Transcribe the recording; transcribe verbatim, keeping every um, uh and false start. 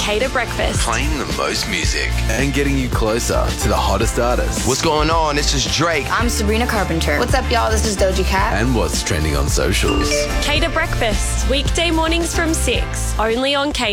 Cater Breakfast. Playing the most music. And getting you closer to the hottest artists. What's going on? This is Drake. I'm Sabrina Carpenter. What's up, y'all? This is Doja Cat. And what's trending on socials. Cater Breakfast. Weekday mornings from six. Only on Cater.